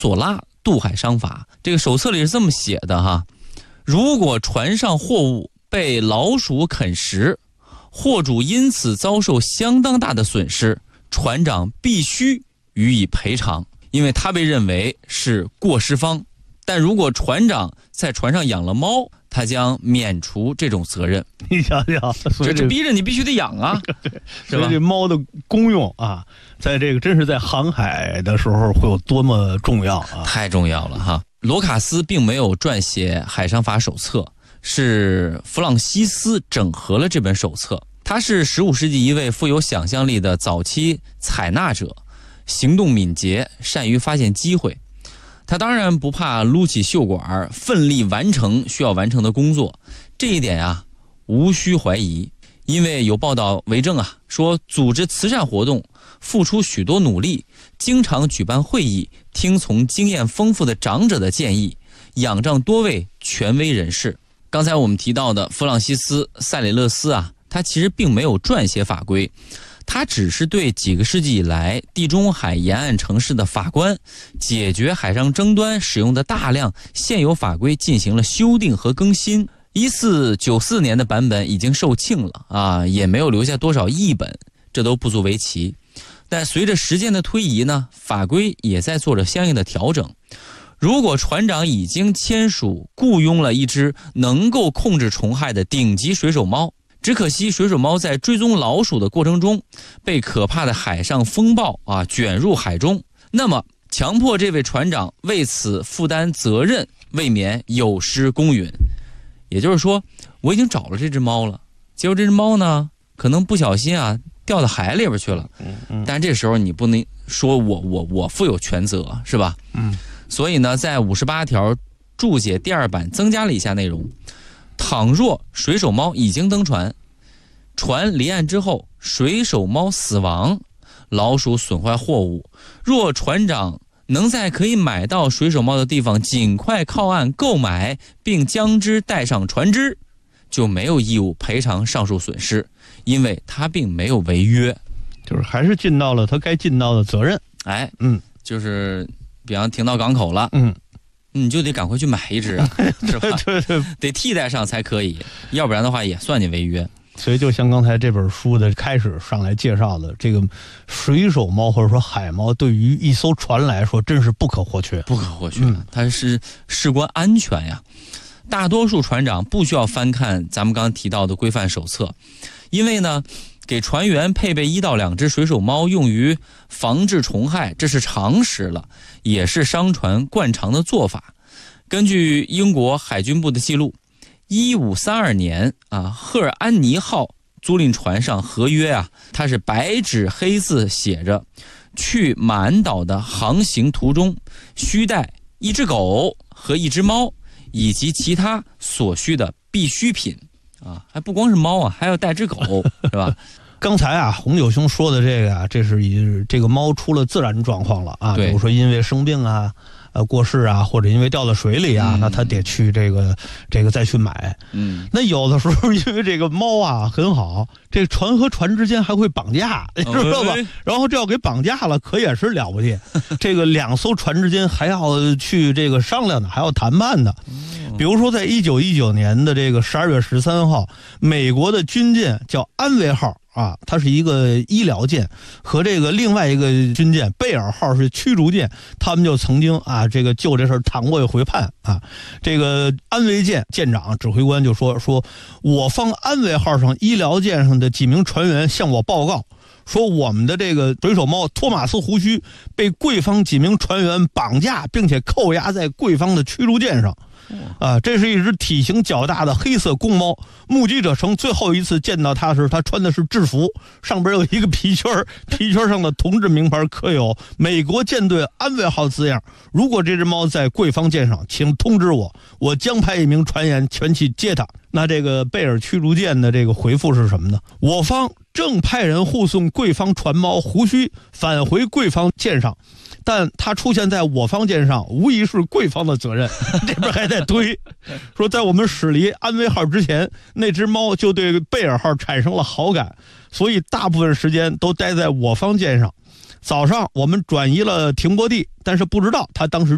索拉渡海商法，这个手册里是这么写的哈：如果船上货物被老鼠啃食，货主因此遭受相当大的损失，船长必须予以赔偿，因为他被认为是过失方。但如果船长在船上养了猫，他将免除这种责任。 你想想，所以这逼着你必须得养啊，是吧？ 所以这猫的功用啊，在这个真是在航海的时候会有多么重要啊！ 太重要了哈。罗卡斯并没有撰写海商法手册，是弗朗西斯整合了这本手册。他是15世纪一位富有想象力的早期采纳者，行动敏捷，善于发现机会。他当然不怕撸起袖管，奋力完成需要完成的工作，这一点啊无需怀疑。因为有报道为证啊，说组织慈善活动付出许多努力，经常举办会议，听从经验丰富的长者的建议，仰仗多位权威人士。刚才我们提到的弗朗西斯·塞里勒斯啊，他其实并没有撰写法规，他只是对几个世纪以来地中海沿岸城市的法官解决海上争端使用的大量现有法规进行了修订和更新。1494年的版本已经售罄了啊，也没有留下多少译本，这都不足为奇。但随着时间的推移呢，法规也在做着相应的调整。如果船长已经签署雇佣了一只能够控制虫害的顶级水手猫，只可惜水手猫在追踪老鼠的过程中被可怕的海上风暴卷入海中，那么强迫这位船长为此负担责任，未免有失公允。也就是说，我已经找了这只猫了，结果这只猫呢可能不小心掉到海里边去了，但这时候你不能说我负有全责，是吧？所以呢，在58条注解第2版增加了以下内容：倘若水手猫已经登船，船离岸之后，水手猫死亡，老鼠损坏货物，若船长能在可以买到水手猫的地方尽快靠岸购买，并将之带上船只，就没有义务赔偿上述损失，因为他并没有违约， 就是还是尽到了他该尽到的责任。 就是比方停到港口了，你就得赶快去买一只是吧？ 对， 得替代上才可以，要不然的话也算你违约。 所以就像刚才这本书的开始上来介绍的，这个水手猫或者说海猫对于一艘船来说真是不可或缺，它是事关安全呀。大多数船长不需要翻看咱们刚刚提到的规范手册，因为呢给船员配备1到2只水手猫用于防治虫害，这是常识了，也是商船惯常的做法。根据英国海军部的记录，1532年赫尔安尼号租赁船上合约它是白纸黑字写着，去马恩岛的航行途中需带1只狗和1只猫以及其他所需的必需品还不光是猫还要带只狗是吧？刚才红九兄说的这个这是以这个猫出了自然状况了比如说因为生病过世或者因为掉到水里那他得去这个再去买。那有的时候因为这个猫很好，这船和船之间还会绑架，你知道吧？然后这要给绑架了，可也是了不起。这个2艘船之间还要去这个商量的，还要谈判的。比如说在1919年的这个12月13号，美国的军舰叫安维号它是一个医疗舰，和这个另外一个军舰贝尔号是驱逐舰，他们就曾经这个就这事谈过一回判这个安维舰舰长指挥官就说我方安维号上医疗舰上的几名船员向我报告说，我们的这个水手猫托马斯胡须被贵方几名船员绑架，并且扣押在贵方的驱逐舰上。这是一只体型较大的黑色公猫。目击者称，最后一次见到它时，它穿的是制服，上边有一个皮圈，皮圈上的同志名牌刻有美国舰队安维号字样。如果这只猫在贵方舰上，请通知我，我将派1名船员前去接它。那这个贝尔驱逐舰的这个回复是什么呢？我方正派人护送贵方船猫胡须返回贵方舰上，但它出现在我方舰上无疑是贵方的责任。这边还在推说，在我们驶离安维号之前，那只猫就对贝尔号产生了好感，所以大部分时间都待在我方舰上。早上我们转移了停泊地，但是不知道它当时